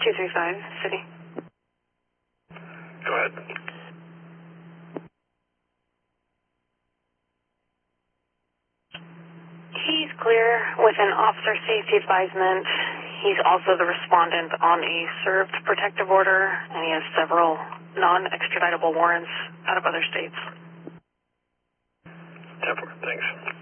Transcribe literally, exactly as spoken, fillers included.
two three five, City. Go ahead. He's clear with an officer safety advisement. He's also the respondent on a served protective order, and he has several non-extraditable warrants out of other states. ten four, thanks.